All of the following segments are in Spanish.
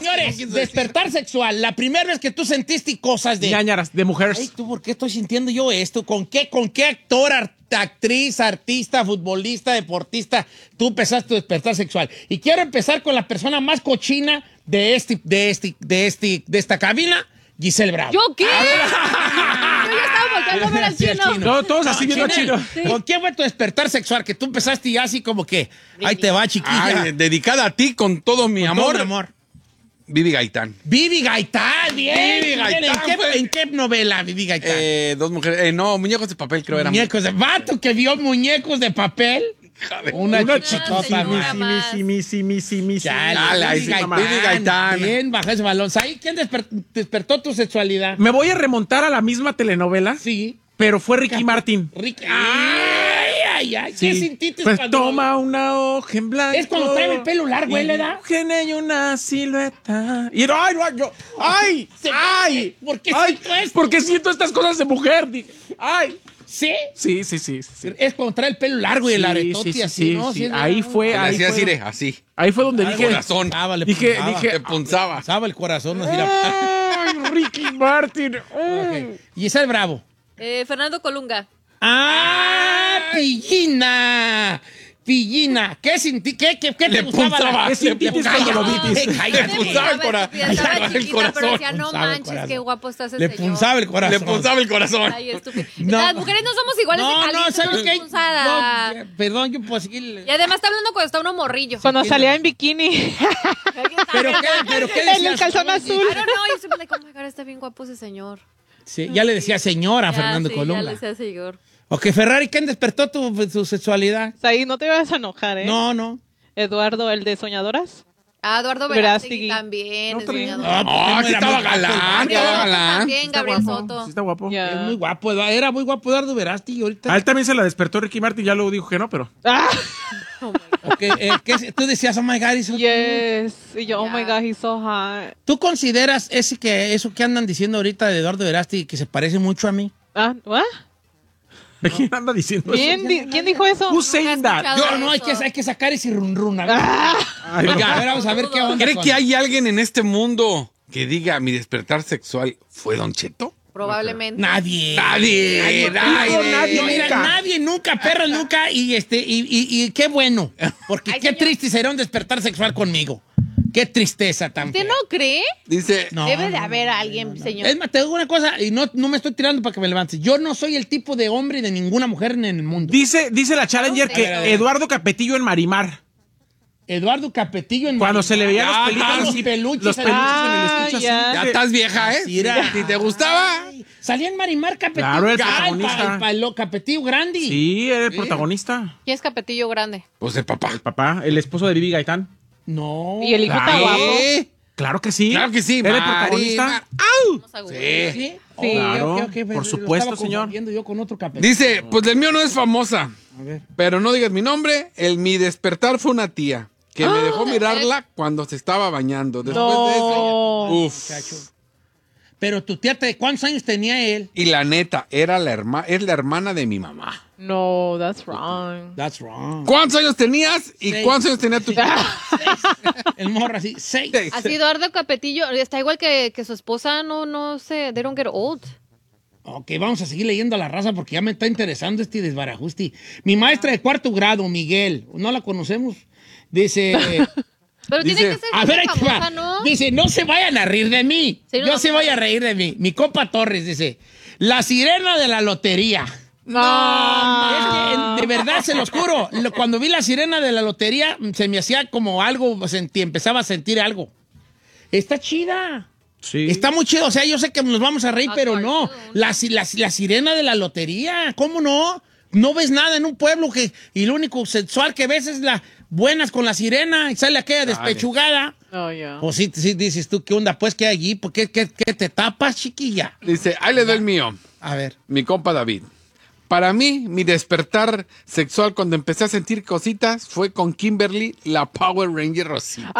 Señores, despertar sexual. La primera vez que tú sentiste cosas de... ñañaras, de mujeres. Ay, ¿tú por qué estoy sintiendo yo esto? ¿Con qué actor, actriz, artista, futbolista, deportista tú empezaste tu despertar sexual? Y quiero empezar con la persona más cochina de esta cabina, Giselle Bravo. ¿Yo qué? Yo ya estaba volteando a ver al chino. No, todos así viendo a Chino. Sí. ¿Con quién fue tu despertar sexual? Que tú empezaste y así como que, ahí te va, chiquilla. Ay, dedicada a ti con todo mi Con todo amor. mi amor. Vivi Gaitán. Vivi Gaitán, bien. Vivi Gaitán, ¿En qué novela, Vivi Gaitán? Dos mujeres. No, Muñecos de Papel, creo eran. Muñecos de... Vato que vio muñecos de papel. Una chichotota, señora más. misi. Chale, ahí Vivi sí, Vivi Gaitán. Bien, baja ese balón. ¿Sabes quién despertó tu sexualidad? Me voy a remontar a la misma telenovela, Sí. pero fue Ricky Martin. Ricky. Ay. ¿Qué sentiste Pues cuando... toma una hoja en blanco. Es cuando trae el pelo largo, ¿eh, le da? En ella una silueta. Y ¡ay! ¿Por qué ¡Ay! siento esto? Porque siento estas cosas de mujer. Dije, ¡ay! ¿Sí? Sí. Es cuando trae el pelo largo y el Sí, aretote sí, así, sí, ¿no? sí. Sí, Ahí fue, Así, ahí así, fue. así. Ahí fue donde Al dije. corazón. Le Dije, Te punzaba. Punzaba el corazón. Así ¡ay, Ricky Martin! Ok. Giselle Bravo. Fernando Colunga. Pillina. ¿Qué sentí? ¿Qué te Le gustaba? punzaba, ¿Qué sentiste cuando lo viste? Le punzaba el Estaba el chiquita, corazón. pero decía, no Punzaba el manches, corazón. qué guapo está ese Le señor. punzaba el corazón. Le punzaba el corazón. Ay, estúpido. No. Las mujeres no somos iguales de No, calientes, ¿sabes somos qué? punzadas. No, perdón, yo puedo seguir. Y además está hablando cuando está uno morrillo. Cuando salía en bikini. ¿Pero qué En el decías? calzón azul. I don't know, yo siempre like, oh my God, está bien guapo ese señor. Sí, ya le decía señora a Ya, Fernando sí, Colunga. Ya le decía señor. Ok, Ferrari, ¿quién despertó tu sexualidad? Ahí no te vas a enojar, ¿eh? No. Eduardo, el de Soñadoras. Eduardo Verástegui. Verástegui también. No, es también. soñador. Ah, sí estaba galán, estaba galán. También, Está Gabriel guapo. Soto. Sí, está guapo. Ya. Es muy guapo, era muy guapo Eduardo Verástegui y ahorita. A él también se la despertó Ricky Martin, ya luego dijo que no, pero. Ah, Ok, tú decías, oh my God, eso. yes. Y yo, oh my Ya. God, he's so hot. ¿Tú consideras eso que andan diciendo ahorita de Eduardo Verástegui que se parece mucho a mí? Ah, ¿what? ¿Quién anda diciendo eso? ¿Quién dijo eso? Who's saying that? No, hay que sacar ese run. A ver. Ay, Oiga, a ver, vamos a ver qué onda. ¿Cree con- que hay alguien en este mundo que diga mi despertar sexual fue Don Cheto? Probablemente. Nadie. Nadie. No, mira, nadie nunca, perro, nunca. Y qué bueno. Porque Ay, qué señor. triste será un despertar sexual conmigo. Qué tristeza tan ¿Usted fea. no cree? Dice, No, Debe de no, haber alguien, señor. Es más, te digo una cosa, y no me estoy tirando para que me levantes. Yo no soy el tipo de hombre de ninguna mujer en el mundo. Dice la Challenger No, que a ver. Eduardo Capetillo en Marimar. Eduardo Capetillo en Cuando se le veían Ah, los pelitos los así, peluches en el en el Ah, estuche así. ya. ya estás vieja, ¿eh? Mira. Si te gustaba. Ay, salía en Marimar Capetillo. Claro, el Ah, protagonista. el Capetillo grande. Sí, era el protagonista. ¿Quién es Capetillo Grande? Pues el papá. Papá, el esposo de Vivi Gaitán. No. Y el hijo está Ay. guapo. Claro que sí. Claro que sí. Era el Mari, protagonista. Vamos a googlear. Sí. ¿Sí? Sí. Claro, Ok, por lo supuesto, estaba señor. confundiendo yo con otro Capetillo. Dice, pues el mío no es famosa. A ver. Pero no digas mi nombre. Mi despertar fue una tía que me dejó mirarla cuando se estaba bañando. Después de eso, uf. Muchacho. Pero tu tía, ¿cuántos años tenía él? Y la neta, es la hermana de mi mamá. No, that's wrong. That's wrong. ¿Cuántos años tenías y 6. cuántos años tenía tu tía? El morro así, 6. Así Eduardo Capetillo está igual que su esposa, no sé, they don't get old. Ok, vamos a seguir leyendo a la raza porque ya me está interesando este desbarajuste. Mi maestra de cuarto grado, Miguel, no la conocemos, dice... Pero Dice, tiene que ser A ver, ahí te famosa, va. ¿no? Dice, no se vayan a reír de mí. Sí, no, Yo no, se no. voy a reír de mí. Mi compa Torres dice, la sirena de la lotería. No. Es que, de verdad, se los juro, cuando vi la sirena de la lotería, se me hacía como algo, empezaba a sentir algo. Está chida. Sí. Está muy chido. O sea, yo sé que nos vamos a reír, Ah, pero no. La sirena de la lotería, ¿cómo no? No ves nada en un pueblo y lo único sexual que ves es la buenas con la sirena y sale aquella despechugada. Oh, yeah. O sí dices tú, ¿qué onda? Pues, ¿qué hay allí? ¿Por qué te tapas, chiquilla? Dice, ahí le doy el mío. A ver. Mi compa David. Para mí, mi despertar sexual cuando empecé a sentir cositas fue con Kimberly, la Power Ranger Rosita.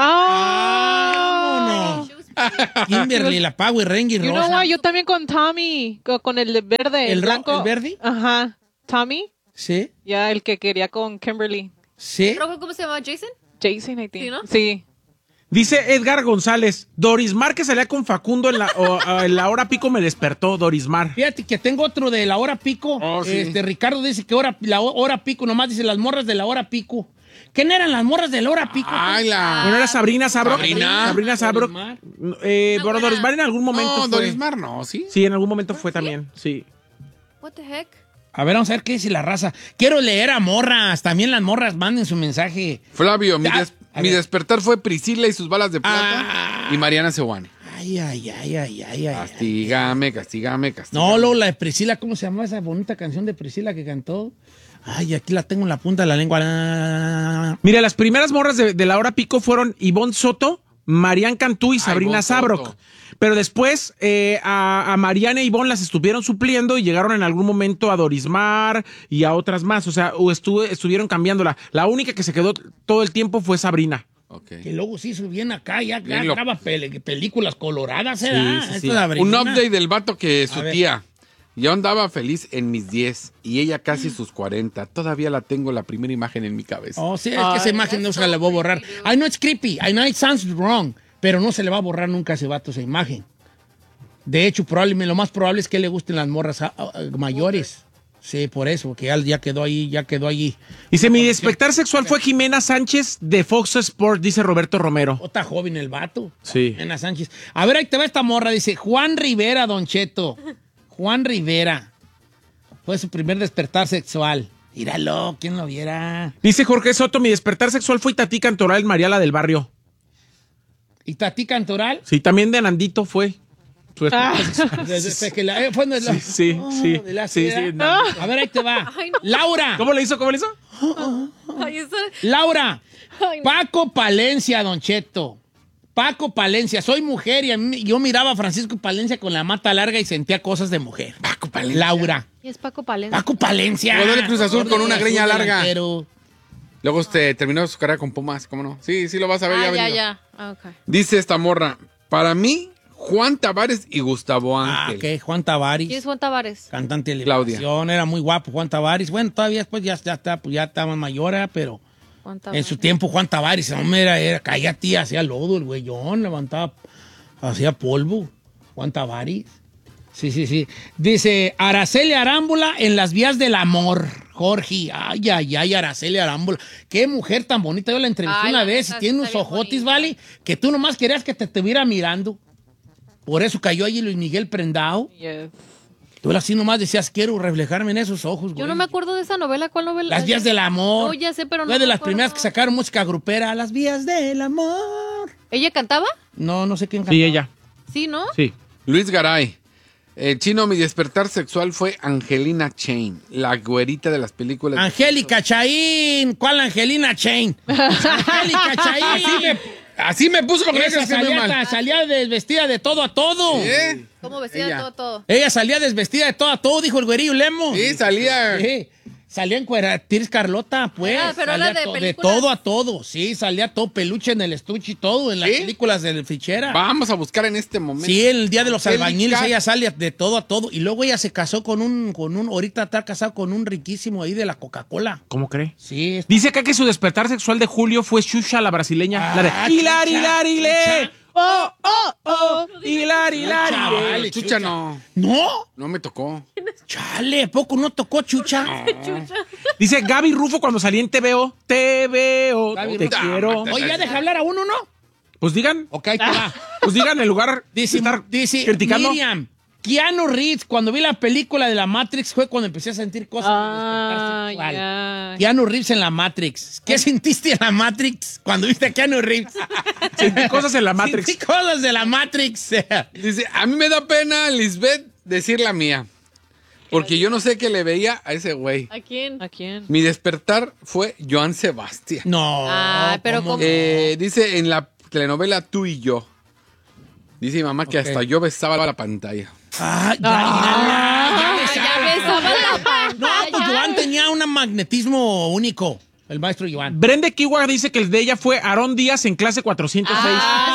Ah. Kimberly, la Power Ranger You know rosa. what? Yo también con Tommy, con el de verde, ¿El blanco. ¿El verde? Ajá. Tommy, Sí, ya el que quería con Kimberly. sí. ¿Pero cómo se llama? ¿Jason? Jason, I think. Sí, ¿no? Sí. Dice Edgar González, Dorismar que salía con Facundo en la hora pico me despertó, Dorismar. Fíjate que tengo otro de la hora pico. Oh, sí. Ricardo dice que la hora pico, nomás dice las morras de la hora pico. ¿Quién eran las morras de la hora pico? Ay, Bueno, era Sabrina Sabrok. Sabrina Sabrok. Dorismar. Bueno, Dorismar en algún momento No, fue. Dorismar no, ¿sí? Sí, en algún momento fue también, sí. What the heck? A ver, vamos a ver qué dice la raza. Quiero leer a morras. También las morras manden su mensaje. Flavio, mi A ver. despertar fue Priscila y sus balas de plata y Mariana Seoane. Ay. Castígame. No, luego la de Priscila, ¿cómo se llama esa bonita canción de Priscila que cantó? Ay, aquí la tengo en la punta de la lengua. Mira, las primeras morras de la hora pico fueron Ivonne Soto, Marian Cantú y Sabrina Ivonne Sabrok. Soto. Pero después a Mariana y Ivonne las estuvieron supliendo y llegaron en algún momento a Dorismar y a otras más. O sea, estuvieron cambiándola. La única que se quedó todo el tiempo fue Sabrina. Okay. Que luego se hizo bien acá, ya Bien graba películas coloradas, ¿verdad? Sí. Esto de Abril. Un update del vato que su A ver. tía. Yo andaba feliz en mis 10 y ella casi sus 40. Todavía la tengo la primera imagen en mi cabeza. Oh, sí, es que esa imagen no se la voy a borrar. I know it's creepy, I know it sounds wrong, pero no se le va a borrar nunca a ese vato esa imagen. De hecho, probablemente lo más probable es que le gusten las morras mayores. Sí, por eso, que ya quedó allí. Dice, mi despertar sexual fue Jimena Sánchez de Fox Sports, dice Roberto Romero. Está joven el vato. Sí. Ana Sánchez. A ver, ahí te va esta morra, dice Juan Rivera, Don Cheto. Juan Rivera. Fue su primer despertar sexual. Míralo, ¿quién lo viera? Dice Jorge Soto, mi despertar sexual fue Tati Cantoral Mariala del Barrio. ¿Y Tati Cantoral? Sí, también de Nandito fue. Su despertar sexual. Desde que fue de la- Sí. de la Sí, ciudad. Nandito. A ver, ahí te va. Ay, no. Laura. ¿Cómo le hizo? Ay, eso... Laura. Ay, no. Paco Palencia, Don Cheto. Paco Palencia. Soy mujer y yo miraba a Francisco Palencia con la mata larga y sentía cosas de mujer. Paco Palencia. Laura. Y es Paco Palencia. Paco Palencia. Jugador de Cruz Azul con una greña larga. Delantero. Luego terminó su carrera con Pumas, ¿cómo no? Sí, lo vas a ver. Ah, ya ya, venido. ya. Ah, ok. Dice esta morra, para mí, Juan Tavares y Gustavo Ah, Ángel. ok. Juan Tavares. ¿Quién es Juan Tavares? Cantante de Claudia. televisión. Era muy guapo Juan Tavares. Bueno, todavía después ya está, pues ya estaba mayor, pero Juan en Tavares. su tiempo Juan Tavares, hombre, caía tía, hacía lodo el güeyón, levantaba, hacía polvo. Juan Tavares. Sí. Dice, Araceli Arámbula en las vías del amor. Jorge, ay, Araceli Arámbula. Qué mujer tan bonita. Yo la entrevisté Ay, una la vez y neta, tiene sí unos está bien ojotis, bonita. ¿vale? Que tú nomás querías que te estuviera mirando. Por eso cayó allí Luis Miguel Prendao. Yes. Tú así nomás decías, quiero reflejarme en esos ojos, güey. Yo no me acuerdo de esa novela. ¿Cuál novela? Las vías del amor. No, ya sé, pero no Fue de me las acuerdo. primeras que sacaron música grupera. Las vías del amor. ¿Ella cantaba? No sé quién cantó. Sí, ella. Sí, ¿no? Sí. Luis Garay. Chino, mi despertar sexual fue Angelina Chain, la güerita de las películas. Angélica Chaín. ¿Cuál Angelina Chain? Angélica Chaín. Así me puso porque Esa me muy mal. salía desvestida de todo a todo. ¿Eh? ¿Cómo vestida Ella. todo? Ella salía desvestida de todo a todo, dijo el güerillo Lemo. Sí, salía. Sí. Salía en Tirs Carlota, pues. Ah, pero Salía era de de películas. todo a todo. Sí, salía todo peluche en el estuche y todo, en las ¿Sí? películas de Fichera. Vamos a buscar en este momento. Sí, el día de los Angélica. albañiles ella sale de todo a todo. Y luego ella se casó con un, ahorita está casado con un riquísimo ahí de la Coca-Cola. ¿Cómo cree? Sí. Dice acá que su despertar sexual de julio fue Xuxa, la brasileña. La Ah, de Hilar, Chucha, hilar, hilé. Chucha. Hilar, hilar, Chucha, hilé. Chucha no. ¿No? No me tocó. Chale, ¿a poco no tocó Chucha? Dice Gaby Rufo cuando salí en TVO. TVO, Gaby te Rufo. quiero. Oye, ya deja hablar a uno, ¿no? Pues digan. Ok, ahí te va. Pues digan en lugar de Dice, estar criticando. Miriam, Keanu Reeves, cuando vi la película de la Matrix fue cuando empecé a sentir cosas. de despertar sexual. ya. Keanu Reeves en la Matrix. ¿Qué sentiste en la Matrix cuando viste a Keanu Reeves? Sentí cosas en la Matrix. Sentí cosas de la Matrix. Dice, a mí me da pena, Lisbeth, decir la mía. Porque yo no sé qué le veía a ese güey. ¿A quién? ¿A quién? Mi despertar fue Joan Sebastián. No. Ah, pero ¿cómo ¿cómo? no? Dice en la telenovela Tú y yo. Dice mi mamá que Ok. hasta yo besaba la pantalla. Ah, Ya besaba la No, pues pantalla. Joan tenía un magnetismo único. El maestro Joan. Brenda Kiwa dice que el de ella fue Aarón Díaz en clase 406.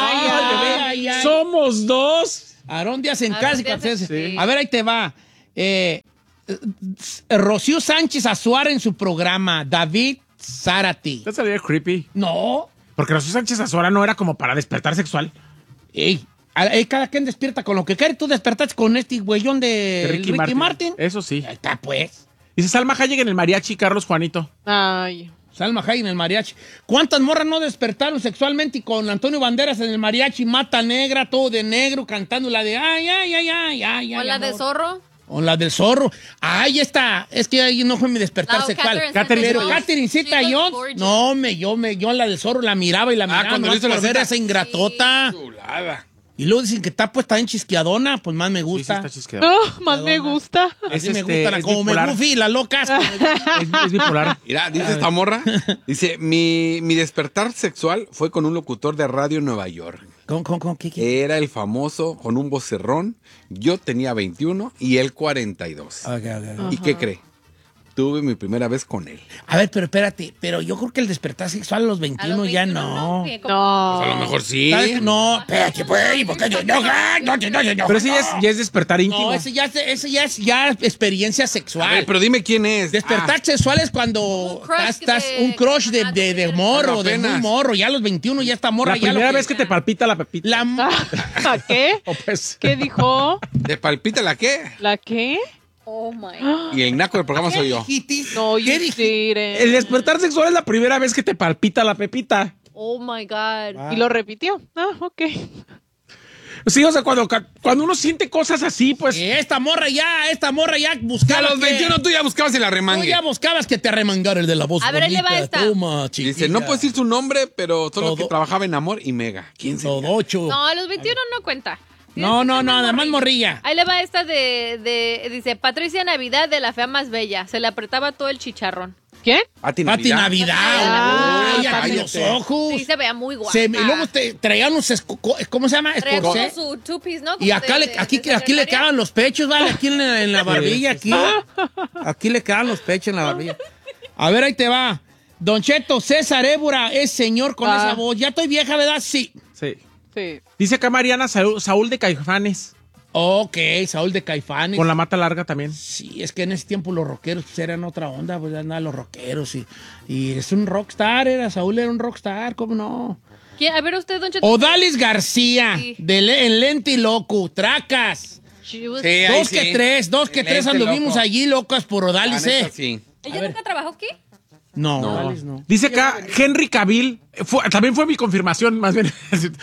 Ay. Somos dos. Aarón Díaz en Aarón casa. Díaz, sí. A ver, ahí te va. Rocío Sánchez Azuara en su programa. David Zárate. Esa sería creepy. No. Porque Rocío Sánchez Azora no era como para despertar sexual. Ey, cada quien despierta con lo que quiere. Tú despertaste con este güeyón de Ricky Martin. Eso sí. Ahí está, pues. Dice Salma Hayek en el mariachi, Carlos Juanito. Ay. Salma Hayek en el mariachi. ¿Cuántas morras no despertaron sexualmente con Antonio Banderas en el mariachi? Mata negra, todo de negro, cantando la de ay, ay, ay, ay, ay, O la amor. de Zorro. O la del zorro. Ahí está. Es que ahí no fue mi despertar No, sexual. Catherine Pero Zeta-Jones. Catherine She Zeta looks Jones. gorgeous. No, yo la del zorro la miraba y la miraba. cuando nomás le hizo la por ver cita. esa ingratota. Chulada. Y luego dicen que está puesta en chisqueadona. Pues más me Sí, sí, gusta. está chisqueado. Oh, más me gusta. Así Es me este, gusta la es como bipolar. me Goofy, las locas. Es bipolar. Mira, dice esta morra. Dice, mi despertar sexual fue con un locutor de radio en Nueva York. ¿Con qué? Era el famoso con un vocerrón. Yo tenía 21 y él 42. Ok. ¿Y qué cree? Tuve mi primera vez con él. A ver, pero espérate. Pero yo creo que el despertar sexual a los 21 A los ya 21 no. que como- No. A lo mejor sí. ¿Sabes? No, espérate, pues. ¿Por qué no? Pero sí ya es despertar íntimo. No, ese ya es experiencia sexual. A ver, pero dime quién es. Despertar sexual es cuando Un crush estás de- un crush de morro, de muy Apenas. morro. Ya a los 21 ya está morra. La ya primera lo vez que te palpita la pepita. ¿La qué? O pues, ¿Qué dijo? ¿Te palpita la qué? ¿La qué? Oh my. Y el naco del programa soy yo. No, ¿Qué you dijiste? didn't. el despertar sexual es la primera vez que te palpita la pepita. Oh my God. Y lo repitió. Ah, ok. Sí, o sea, cuando uno siente cosas así, pues... Esta morra ya Que buscaba. a los que- 21 tú ya buscabas el Tú arremangue. ya buscabas que te arremangara el de la voz. A ver, ahí le va bonita. esta. Toma, chiquilla. Dice, no puedo decir su nombre, pero solo que Todo. trabajaba en Amor y Mega. ¿Quién se Todo ocho. No, a los 21 no cuenta. No, nada más morrilla. Ahí le va esta dice, Patricia Navidad de La Fea Más Bella. Se le apretaba todo el chicharrón. ¿Quién? Pati Pati Navidad. Ah, Ay, Pati. los ojos. Sí, se veía muy guapa. Y luego traían unos, ¿cómo se llama? Traía como Escorsé. su two-piece, ¿no? Y Como acá, de aquí le secretaria. quedaban los pechos, ¿vale? Aquí en la barbilla, aquí. Aquí le quedaban los pechos en la barbilla. A ver, ahí te va. Don Cheto, César Évora es señor con esa voz. Ya estoy vieja, ¿verdad? Sí. Sí. Sí. Dice acá Mariana Saúl de Caifanes. Ok, Saúl de Caifanes. Con la mata larga también. Sí, es que en ese tiempo los rockeros pues, eran otra onda, pues andaban los rockeros y es un rockstar, Saúl era un rockstar, ¿cómo no? ¿Quién? A ver, usted, Don Cheto. Odalis García, Sí. en Lente y Loco, Tracas. She was- Sí, ahí Dos que tres Excelente, anduvimos loco. allí locas por La Odalis, neta, sí. ¿Ella nunca trabajó aquí? No, Odalis no. Dice acá Henry Cavill. También fue mi confirmación, más bien.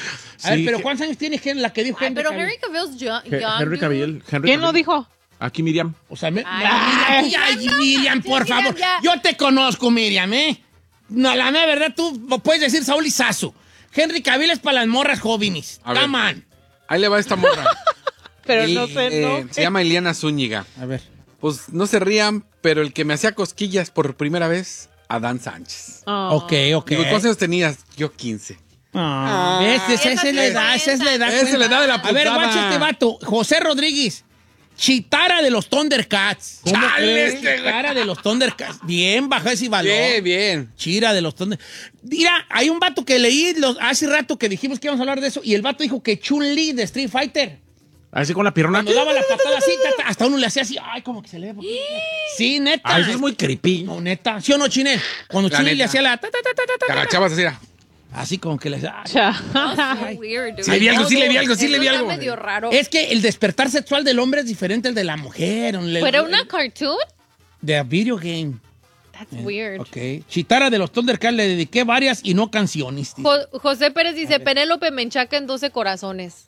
A ver, Sí, pero ¿cuántos años tiene la que dijo Ay, Henry pero Cavill? Henry Cavill's young. Henry dude. Cavill. ¿Quién lo dijo? Aquí Miriam. O sea, Ay, Miriam, por Miriam, favor. ya. Yo te conozco, Miriam, ¿eh? No, la mera verdad, tú puedes decir Saúl y Sasso. Henry Cavill es para las morras jóvenes. A ver. Come on. Ahí le va esta morra. Pero Y, no sé, ¿no? Se llama Eliana Zúñiga. A ver. Pues no se rían, pero el que me hacía cosquillas por primera vez, Adán Sánchez. Ah. Ok. Digo, ¿cuántos años tenías? Yo 15. Ah, ¿ves? Esa es la edad, esa es la edad. Esa es la edad de la A ver, putada. guacha este vato. José Rodríguez. Chitara de los Thundercats. ¿Cómo Chale, crees? Chitara de los Thundercats. Bien, baja ese valor. Bien, bien. Chira de los Thundercats. Mira, hay un vato que leí hace rato que dijimos que íbamos a hablar de eso y el vato dijo que Chun-Li de Street Fighter. Así con la pierna. Cuando daba la patada así, hasta uno le hacía así. Ay, como que se le ve. Sí, neta. Ay, eso es muy creepy. No, neta. ¿Sí o no, Chinel? Cuando La Chun-Li le neta. hacía la... Te agachabas así. era. Así como que le hacía... ay. Cha. So weird, dude. Sí le vi algo, sí le vi algo, sí Eso le vi está algo. medio raro. Es que el despertar sexual del hombre es diferente al de la mujer. ¿Fuera una cartoon? De video game. That's weird. Ok. Chitara de los Thundercats le dediqué varias y no canciones. tío. José Pérez dice, Penélope Menchaca en 12 corazones.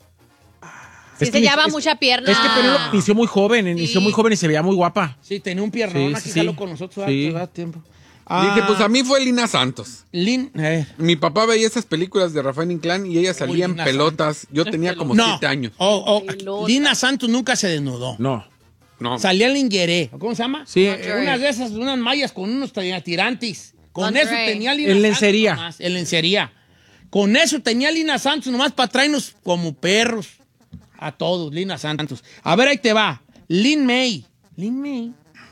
Sí, Es que se llama es- mucha pierna. Es que Penélope inició muy joven, y se veía muy guapa. Sí, tenía un piernón Sí, aquí, sí, jaló sí. con nosotros Sí. hace tiempo. Dije, pues a mí fue Lina Santos. Lin, Mi papá veía esas películas de Rafael Inclán y ella salía en Lina pelotas. Yo tenía como no. 7 años. Pelota. Lina Santos nunca se desnudó. No. No. Salía en lingerie. ¿Cómo se llama? Sí, Unas de esas, unas mallas con unos tirantes. Con Lingerie. eso tenía Lina En Santos lencería. nomás, en lencería. Con eso tenía Lina Santos nomás para traernos como perros a todos, Lina Santos. A ver, ahí te va. Lin May. Lin May.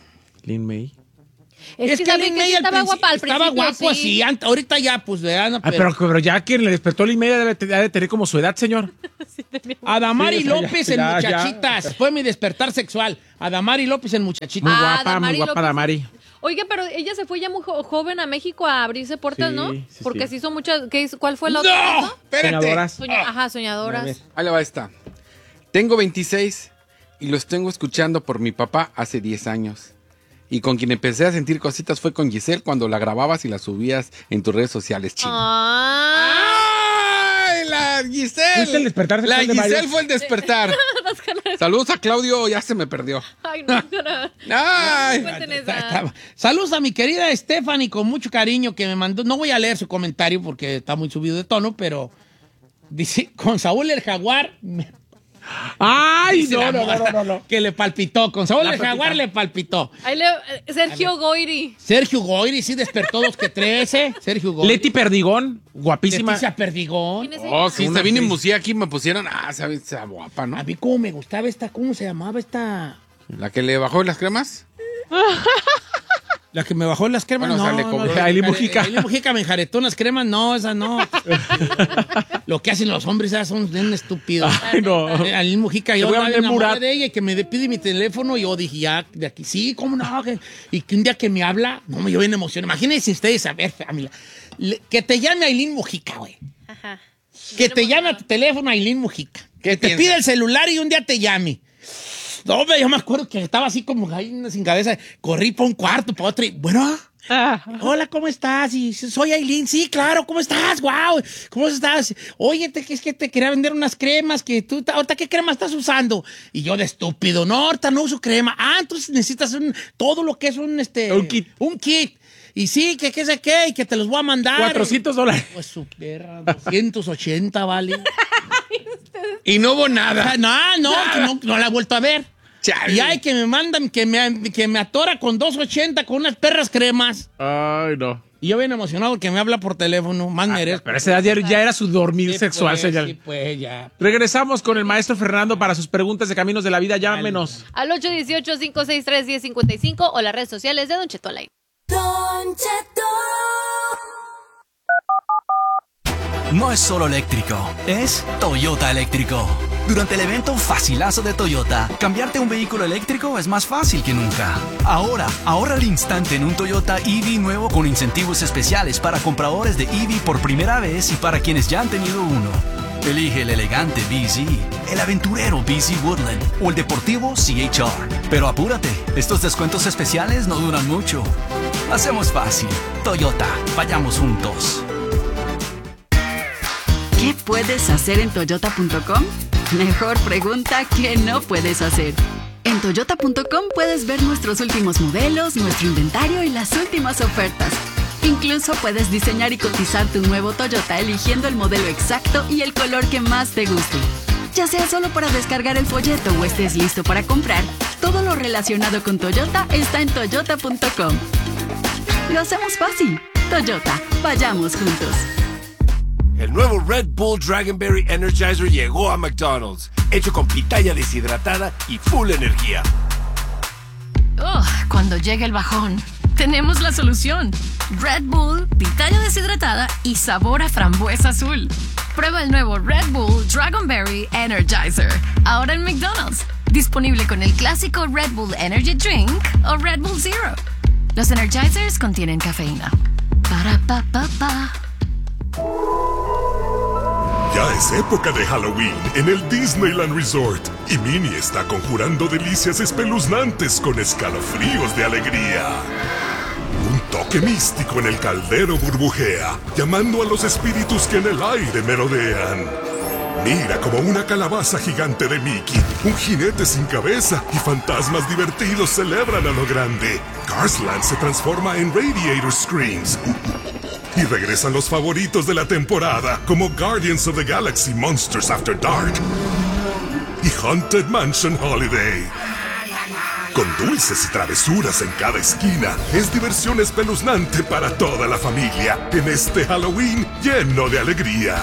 Lin May. Es que saben que sí estaba guapa al principio. Estaba guapo así. Ahorita ya, pues, vean. Ay, pero ya quien le despertó Lin May debe de tener como su edad, señor. Adamari Sí, o sea, López ya, en ya. Muchachitas. Fue mi despertar sexual. Adamari López en Muchachitas. Muy Ah, guapa, Damari muy guapa López. Damari. Oiga, pero ella se fue ya muy joven a México a abrirse puertas, Sí, ¿no? sí, Porque sí. se hizo muchas... ¿Cuál fue la otra? ¡No! cosa? ¡Espérate! Soñadoras. Ajá, soñadoras. Ahí le va esta. Tengo 26 y los tengo escuchando por mi papá hace 10 años. Y con quien empecé a sentir cositas fue con Giselle cuando la grababas y la subías en tus redes sociales, chino. ¡Ay, la Giselle! ¿Fuiste el despertar La sexual de Giselle varios? fue el despertar. Saludos a Claudio, ya se me perdió. Ay, no, cara. ¡Ay! Cuenten esa. Saludos a mi querida Stephanie con mucho cariño que me mandó. No voy a leer su comentario porque está muy subido de tono, pero dice, con Saúl el Jaguar. ¡Ay, Dice la morra que le palpitó. Con Saúl el Jaguar le palpitó. Ahí Sergio Goyri. Sergio Goyri sí despertó 2 que 13. Sergio Goyri. Leti Perdigón, guapísima. Leticia Perdigón. ¿Quién es Oh, sí, Una se vino en actriz. musía aquí, me pusieron. Sabe, esa guapa, ¿no? A mí cómo me gustaba esta, ¿cómo se llamaba esta? La que le bajó las cremas. La que me bajó las cremas, Bueno, o sea, no. le cobró. Ailín Mujica. Ailín Mujica me enjaretó unas cremas, no, esa no. Lo que hacen los hombres, esas son bien estúpidos. Ay, no. Ailín Mujica, yo voy a andaba vender enamorada Murat. de ella y que me pide mi teléfono y yo dije, ya, de aquí, sí, cómo no. Y que un día que me habla, no, yo bien emocionado. Imagínense ustedes, a ver, familia, que te llame Ailín Mujica, güey. Ajá. Que te llame a tu teléfono Ailín Mujica. Que te piensas? pida el celular y un día te llame. No, hombre, yo me acuerdo que estaba así como ahí sin cabeza. Corrí para un cuarto, para otro y, bueno... Ah, Hola, ¿cómo estás? Y soy Ailín. Sí, claro, ¿cómo estás? Guau, ¿cómo estás? Oye, es que te quería vender unas cremas que tú, ahorita, ¿qué crema estás usando? Y yo de estúpido, no, ahorita no uso crema. Ah, entonces necesitas todo lo que es un kit. Un kit. Y sí, que qué sé qué, y que te los voy a mandar. $400. Pues su perra, 280, vale. Y no hubo nada. No, que no la he vuelto a ver. Chale. Y hay que me mandan, que me atora con 280 con unas perras cremas. Ay, no. Y yo bien emocionado porque me habla por teléfono. Más merezco. Pero a esa edad ya era su dormir Sí, sexual, pues, señor. sí, pues, ya. Regresamos con el maestro Fernando para sus preguntas de caminos de la vida. Llámenos. Al 818-563-1055 o las redes sociales de Don Cheto al aire. Don Cheto. No es solo eléctrico, es Toyota eléctrico. Durante el evento Facilazo de Toyota, cambiarte a un vehículo eléctrico es más fácil que nunca. Ahora, ahorra al instante en un Toyota EV nuevo con incentivos especiales para compradores de EV por primera vez y para quienes ya han tenido uno. Elige el elegante BZ, el aventurero BZ Woodland o el deportivo CHR. Pero apúrate, estos descuentos especiales no duran mucho. Hacemos fácil. Toyota, vayamos juntos. ¿Qué puedes hacer en Toyota.com? Mejor pregunta que no puedes hacer. En Toyota.com puedes ver nuestros últimos modelos, nuestro inventario y las últimas ofertas. Incluso puedes diseñar y cotizar tu nuevo Toyota eligiendo el modelo exacto y el color que más te guste. Ya sea solo para descargar el folleto o estés listo para comprar, todo lo relacionado con Toyota está en Toyota.com. Lo hacemos fácil. Toyota, vayamos juntos. El nuevo Red Bull Dragonberry Energizer llegó a McDonald's, hecho con pitaya deshidratada y full energía. Cuando llegue el bajón, tenemos la solución. Red Bull, pitaya deshidratada y sabor a frambuesa azul. Prueba el nuevo Red Bull Dragonberry Energizer, ahora en McDonald's. Disponible con el clásico Red Bull Energy Drink o Red Bull Zero. Los Energizers contienen cafeína. Para pa pa pa. Ya es época de Halloween en el Disneyland Resort y Minnie está conjurando delicias espeluznantes con escalofríos de alegría. Un toque místico en el caldero burbujea, llamando a los espíritus que en el aire merodean. Mira como una calabaza gigante de Mickey, un jinete sin cabeza y fantasmas divertidos celebran a lo grande. Carsland se transforma en Radiator Screams. Y regresan los favoritos de la temporada, como Guardians of the Galaxy Monsters After Dark y Haunted Mansion Holiday. Con dulces y travesuras en cada esquina, es diversión espeluznante para toda la familia en este Halloween lleno de alegría.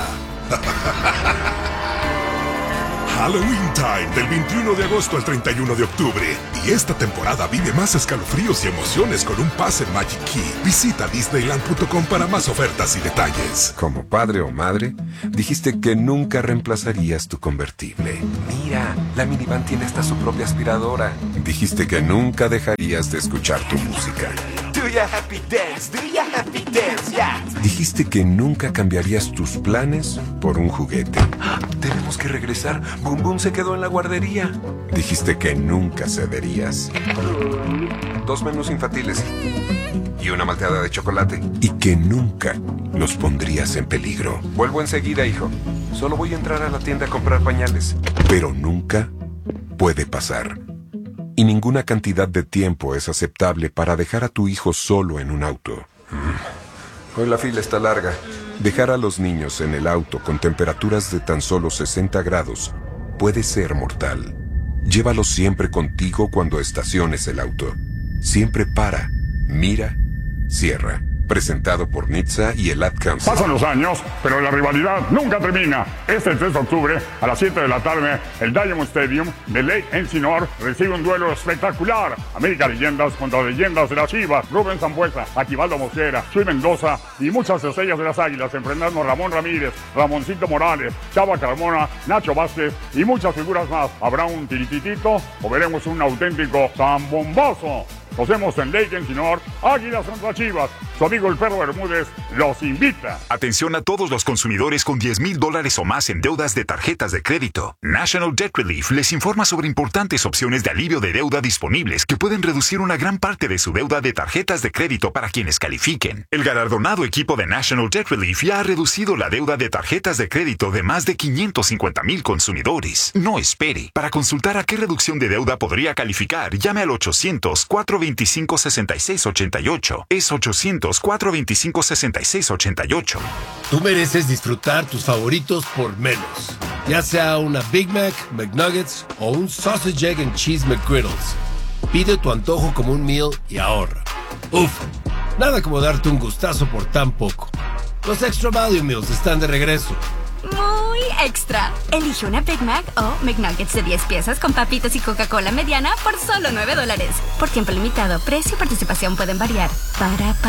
Halloween Time, del 21 de agosto al 31 de octubre. Y esta temporada vive más escalofríos y emociones con un pase Magic Key. Visita Disneyland.com para más ofertas y detalles. Como padre o madre, dijiste que nunca reemplazarías tu convertible. Mira, la minivan tiene hasta su propia aspiradora. Dijiste que nunca dejarías de escuchar tu música. ya happy dance, do ya happy dance, ya. Dijiste que nunca cambiarías tus planes por un juguete. Tenemos que regresar. Boom Boom se quedó en la guardería. Dijiste que nunca cederías. 2 menús infantiles y una malteada de chocolate. Y que nunca los pondrías en peligro. Vuelvo enseguida, hijo. Solo voy a entrar a la tienda a comprar pañales. Pero nunca puede pasar. Y ninguna cantidad de tiempo es aceptable para dejar a tu hijo solo en un auto. Hoy la fila está larga. Dejar a los niños en el auto con temperaturas de tan solo 60 grados puede ser mortal. Llévalos siempre contigo cuando estaciones el auto. Siempre para, mira, cierra. Presentado por NHTSA y el Ad Council. Pasan los años, pero la rivalidad nunca termina. Este 3 de octubre, a las 7 de la tarde, el Diamond Stadium de Lake Elsinore recibe un duelo espectacular. América Leyendas contra leyendas de las Chivas. Rubén Sambueza, Aquivaldo Mosquera, Chuy Mendoza y muchas estrellas de las Águilas, enfrentando a Ramón Ramírez, Ramoncito Morales, Chava Carmona, Nacho Vázquez y muchas figuras más. ¿Habrá un tirititito o veremos un auténtico zambombazo? Nos vemos en Lake Elsinore, Águilas contra Chivas. Su amigo el Perro Bermúdez los invita. Atención a todos los consumidores con $10,000 o más en deudas de tarjetas de crédito. National Debt Relief les informa sobre importantes opciones de alivio de deuda disponibles que pueden reducir una gran parte de su deuda de tarjetas de crédito para quienes califiquen. El galardonado equipo de National Debt Relief ya ha reducido la deuda de tarjetas de crédito de más de 550,000 consumidores. No espere. Para consultar a qué reducción de deuda podría calificar, llame al 800-425-6688. Es 800-425-6688. Tú mereces disfrutar tus favoritos por menos. Ya sea una Big Mac, McNuggets o un Sausage, Egg and Cheese McGriddles. Pide tu antojo como un meal y ahorra. Uf, nada como darte un gustazo por tan poco. Los Extra Value Meals están de regreso. Muy extra. Elige una Big Mac o McNuggets de 10 piezas con papitas y Coca-Cola mediana por solo $9. Por tiempo limitado, precio y participación pueden variar.